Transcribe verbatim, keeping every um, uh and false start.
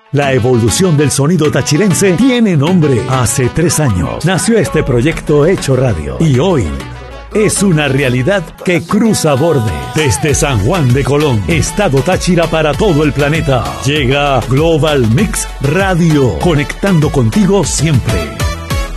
La evolución del sonido tachirense tiene nombre. Hace tres años nació este proyecto Hecho Radio y hoy es una realidad que cruza bordes. Desde San Juan de Colón, Estado Táchira para todo el planeta, llega Global Mix Radio, conectando contigo siempre.